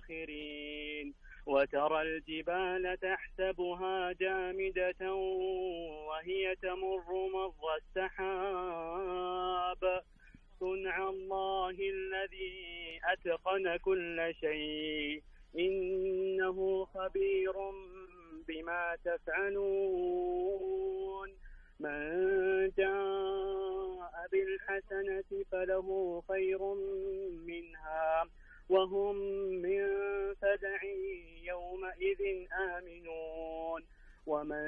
الآخرين وترى الجبال تحسبها جامدة وهي تمر مر السحاب صنع الله الذي أتقن كل شيء إنه خبير بما تفعلون من جاء بالحسنة فله خير منها وهم من فزع يومئذ آمنون ومن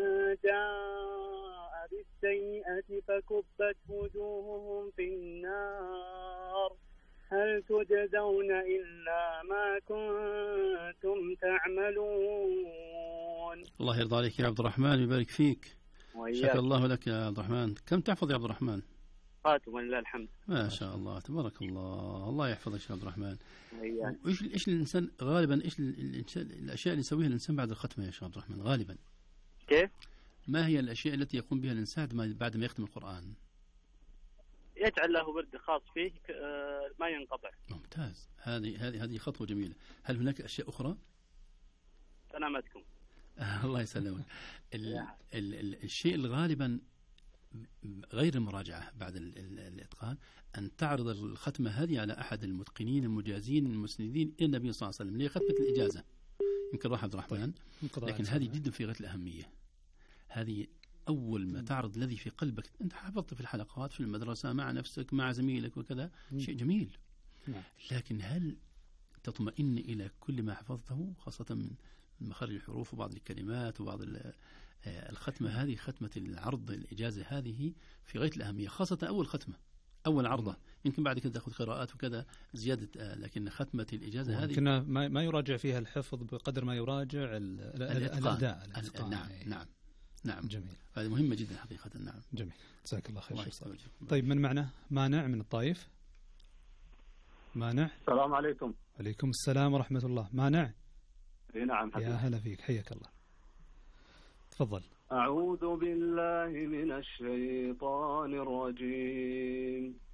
جاء بالسيئة فكبت وجوههم في النار هل تجزون إلا ما كنتم تعملون. الله يرضى عليك يا عبد الرحمن ويبارك فيك. شكر الله لك يا عبد الرحمن. كم تحفظ يا عبد الرحمن؟ ولله الحمد. ما شاء الله تبارك الله. الله يحفظك يا عبد الرحمن. ايش الانسان غالبا ايش الاشياء اللي يسويها الانسان بعد الختمه يا شيخ عبد الرحمن غالبا؟ كيف؟ ما هي الاشياء التي يقوم بها الانسان بعد ما يختم القرآن؟ يجعل له ورد خاص فيه ما ينقطع. ممتاز. هذه خطوة جميلة. هل هناك أشياء أخرى؟ سلامتكم. الله يسلمك. الشيء الغالبا غير المراجعة بعد الإتقان أن تعرض الختمة هذه على أحد المتقنين المجازين المسندين إلى النبي صلى الله عليه وسلم. هي ختمة الإجازة يمكن راح عبد الرحمن، لكن هذه جدا في غاية الأهمية. هذه أول ما تعرض الذي في قلبك. أنت حفظت في الحلقات في المدرسة مع نفسك مع زميلك وكذا شيء جميل، لكن هل تطمئن إلى كل ما حفظته خاصة من مخارج الحروف وبعض الكلمات وبعض الختمة هذه ختمة العرض الإجازة هذه في غاية الأهمية، خاصة أول ختمة أول عرضة. يمكن بعد كده تأخذ قراءات وكذا زيادة، لكن ختمة الإجازة هذه ما يراجع فيها الحفظ بقدر ما يراجع الأداء. نعم جميل. هذه مهمة جدا حقيقة. نعم جميل. جزاك الله خير. طيب من معنا؟ مانع من الطائف. مانع. السلام عليكم. عليكم السلام ورحمة الله. مانع. نعم يا هلا فيك، حياك الله. تفضل. أعوذ بالله من الشيطان الرجيم.